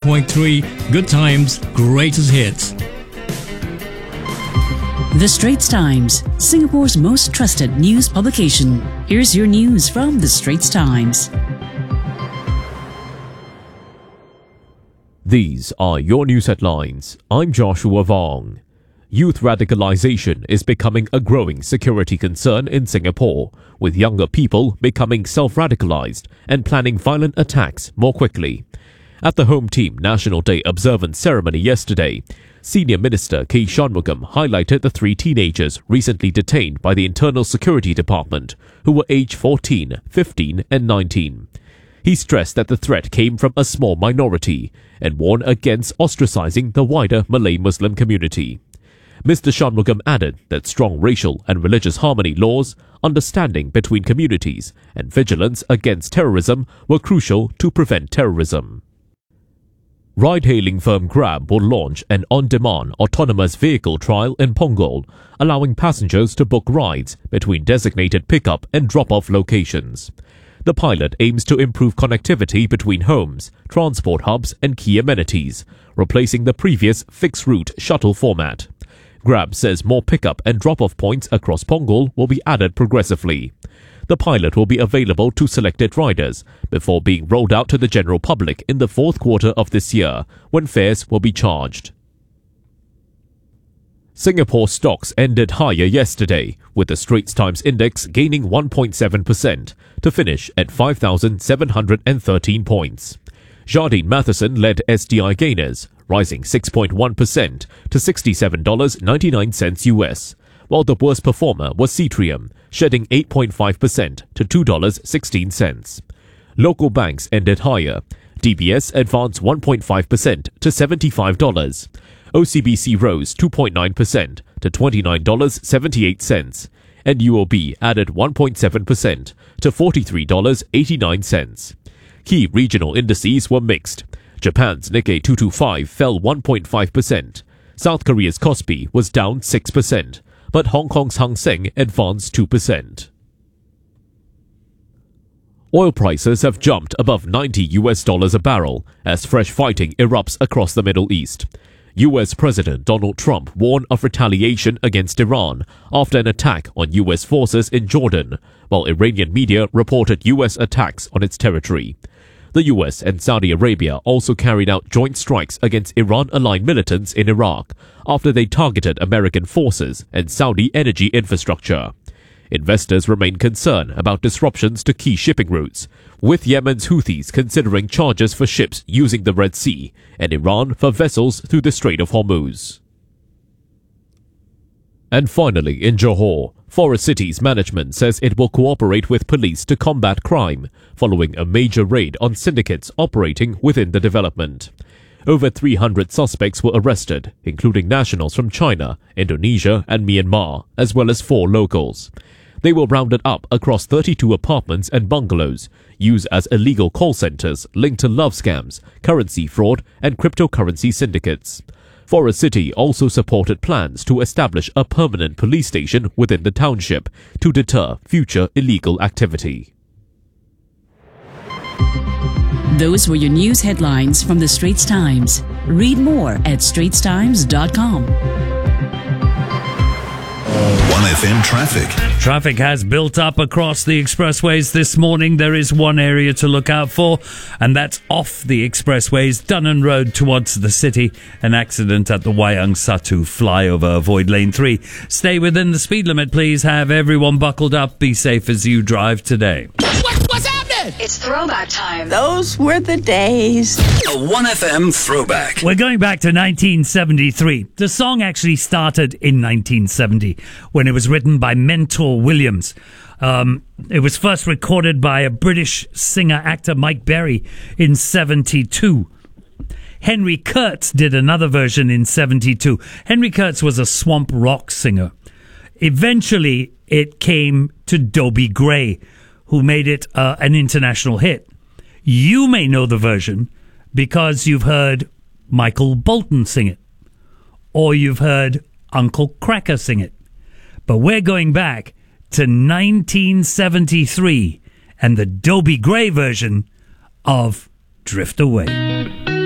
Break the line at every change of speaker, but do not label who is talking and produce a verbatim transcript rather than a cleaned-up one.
point three. Good times, greatest hits.
The Straits Times, Singapore's most trusted news publication. Here's your news from The Straits Times.
These are your news headlines. I'm Joshua Vong. Youth radicalization is becoming a growing security concern in Singapore, with younger people becoming self-radicalized and planning violent attacks more quickly. At the Home Team National Day observance ceremony yesterday, Senior Minister K. Shanmugam highlighted the three teenagers recently detained by the Internal Security Department, who were aged fourteen, fifteen and nineteen. He stressed that the threat came from a small minority and warned against ostracizing the wider Malay-Muslim community. Mister Shanmugam added that strong racial and religious harmony laws, understanding between communities, and vigilance against terrorism were crucial to prevent terrorism. Ride-hailing firm Grab will launch an on-demand autonomous vehicle trial in Punggol, allowing passengers to book rides between designated pick-up and drop-off locations. The pilot aims to improve connectivity between homes, transport hubs and key amenities, replacing the previous fixed-route shuttle format. Grab says more pick-up and drop-off points across Punggol will be added progressively. The pilot will be available to selected riders before being rolled out to the general public in the fourth quarter of this year, when fares will be charged. Singapore stocks ended higher yesterday, with the Straits Times Index gaining one point seven percent to finish at five thousand seven hundred thirteen points. Jardine Matheson led S T I gainers, rising six point one percent to sixty-seven dollars and ninety-nine cents U S, while the worst performer was Cetrium, shedding eight point five percent to two dollars and sixteen cents. Local banks ended higher. D B S advanced one point five percent to seventy-five dollars. O C B C rose two point nine percent to twenty-nine dollars and seventy-eight cents, and U O B added one point seven percent to forty-three dollars and eighty-nine cents. Key regional indices were mixed. Japan's Nikkei two twenty-five fell one point five percent. South Korea's Kospi was down six percent, but Hong Kong's Hang Seng advanced two percent. Oil prices have jumped above ninety U S dollars a barrel as fresh fighting erupts across the Middle East. U S President Donald Trump warned of retaliation against Iran after an attack on U S forces in Jordan, while Iranian media reported U S attacks on its territory. The U S and Saudi Arabia also carried out joint strikes against Iran-aligned militants in Iraq after they targeted American forces and Saudi energy infrastructure. Investors remain concerned about disruptions to key shipping routes, with Yemen's Houthis considering charges for ships using the Red Sea and Iran for vessels through the Strait of Hormuz. And finally, in Johor, Forest Cities management says it will cooperate with police to combat crime following a major raid on syndicates operating within the development. Over three hundred suspects were arrested, including nationals from China, Indonesia and Myanmar, as well as four locals. They were rounded up across thirty-two apartments and bungalows, used as illegal call centers linked to love scams, currency fraud and cryptocurrency syndicates. Forest City also supported plans to establish a permanent police station within the township to deter future illegal activity.
Those were your news headlines from The Straits Times. Read more at straits times dot com.
one F M traffic.
Traffic has built up across the expressways this morning. There is one area to look out for, and that's off the expressways, Dunnan Road towards the city. An accident at the Wayang Satu flyover. Avoid lane three. Stay within the speed limit, please. Have everyone buckled up. Be safe as you drive today.
What, what's happening?
It's throwback time.
Those were the days.
A one F M throwback.
We're going back to nineteen seventy-three. The song actually started in nineteen seventy when it was written by Mentor Williams. Um, it was first recorded by a British singer-actor Mike Berry in seventy-two. Henry Kurtz did another version in seventy-two. Henry Kurtz was a swamp rock singer. Eventually, it came to Dobie Gray, who made it uh, an international hit. You may know the version because you've heard Michael Bolton sing it, or you've heard Uncle Cracker sing it. But we're going back to nineteen seventy-three and the Dobie Gray version of Drift Away.